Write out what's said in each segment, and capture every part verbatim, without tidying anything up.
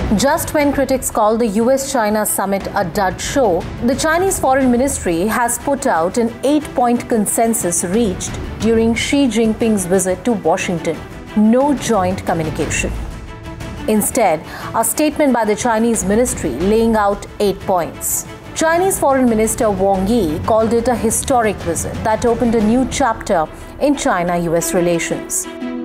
Just when critics call the U S China summit a dud show, the Chinese Foreign Ministry has put out an eight-point consensus reached during Xi Jinping's visit to Washington. No joint communication. Instead, a statement by the Chinese ministry laying out eight points. Chinese Foreign Minister Wang Yi called it a historic visit that opened a new chapter in China-U S relations.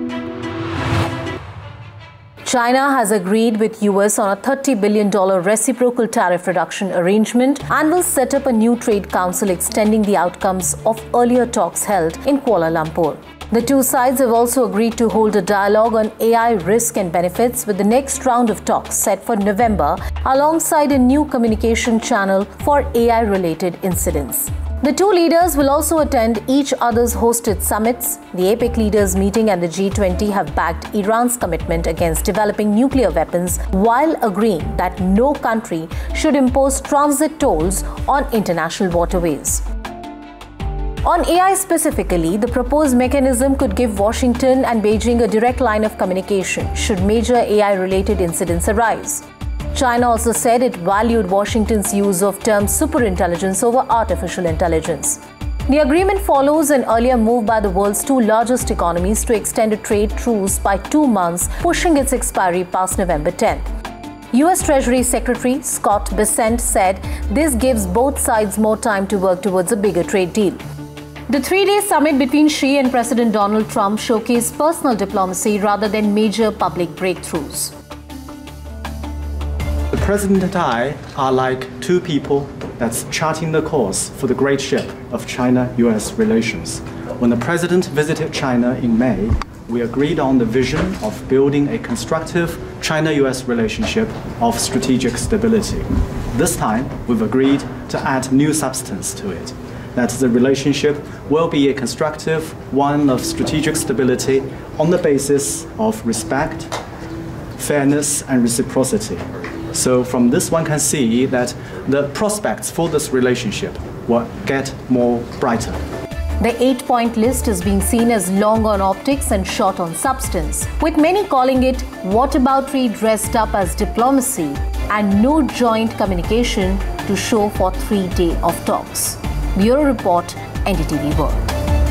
China has agreed with U S on a thirty billion dollars reciprocal tariff reduction arrangement and will set up a new trade council extending the outcomes of earlier talks held in Kuala Lumpur. The two sides have also agreed to hold a dialogue on A I risk and benefits with the next round of talks set for November alongside a new communication channel for A I-related incidents. The two leaders will also attend each other's hosted summits. The APEC leaders meeting and the G twenty have backed Iran's commitment against developing nuclear weapons while agreeing that no country should impose transit tolls on international waterways. On A I specifically, the proposed mechanism could give Washington and Beijing a direct line of communication should major A I-related incidents arise. China also said it valued Washington's use of term superintelligence over artificial intelligence. The agreement follows an earlier move by the world's two largest economies to extend a trade truce by two months, pushing its expiry past November tenth. U S Treasury Secretary Scott Bessent said this gives both sides more time to work towards a bigger trade deal. The three-day summit between Xi and President Donald Trump showcased personal diplomacy rather than major public breakthroughs. The President and I are like two people that's charting the course for the great ship of China-U S relations. When the President visited China in May, we agreed on the vision of building a constructive China-U S relationship of strategic stability. This time, we've agreed to add new substance to it. That the relationship will be a constructive one of strategic stability on the basis of respect, fairness, and reciprocity. So from this one can see that the prospects for this relationship will get more brighter. The eight-point list is being seen as long on optics and short on substance, with many calling it whataboutery dressed up as diplomacy and no joint communication to show for three days of talks. Bureau Report, N D T V World.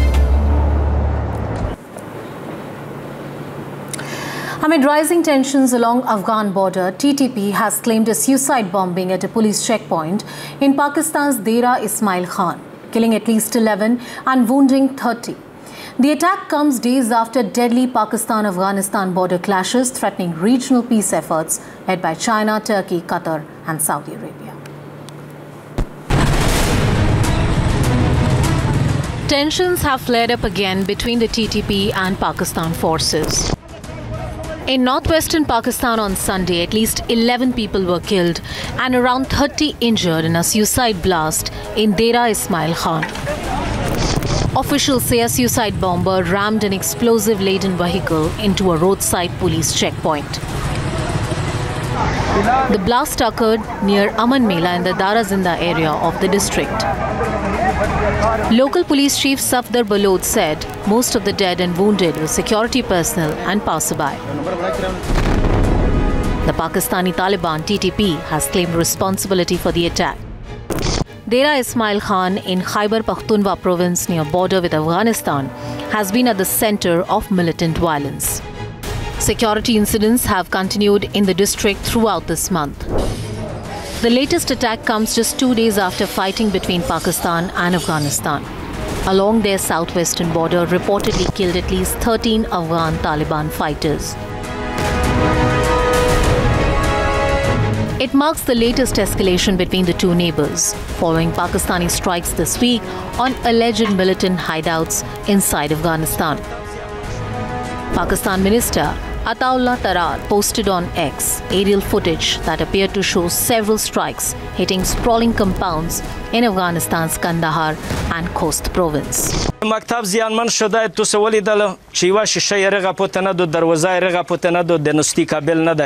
Amid rising tensions along Afghan border, T T P has claimed a suicide bombing at a police checkpoint in Pakistan's Dera Ismail Khan, killing at least eleven and wounding thirty. The attack comes days after deadly Pakistan-Afghanistan border clashes threatening regional peace efforts led by China, Turkey, Qatar and Saudi Arabia. Tensions have flared up again between the T T P and Pakistan forces. In northwestern Pakistan on Sunday, at least eleven people were killed and around thirty injured in a suicide blast in Dera Ismail Khan. Officials say a suicide bomber rammed an explosive-laden vehicle into a roadside police checkpoint. The blast occurred near Aman Mela in the Dara Zinda area of the district. Local police chief Safdar Balod said most of the dead and wounded were security personnel and passerby. The Pakistani Taliban T T P has claimed responsibility for the attack. Dera Ismail Khan in Khyber Pakhtunkhwa province near border with Afghanistan has been at the center of militant violence. Security incidents have continued in the district throughout this month. The latest attack comes just two days after fighting between Pakistan and Afghanistan along their southwestern border reportedly killed at least thirteen Afghan Taliban fighters. It marks the latest escalation between the two neighbors, following Pakistani strikes this week on alleged militant hideouts inside Afghanistan. Pakistan Minister Ataullah Tarar posted on X aerial footage that appeared to show several strikes hitting sprawling compounds in Afghanistan's Kandahar and Khost province. مکتب زیانمند شده تو سوالی دل چیوا شیشه رقه پوتنه دو دروازه رقه پوتنه دو دنستی قابل نده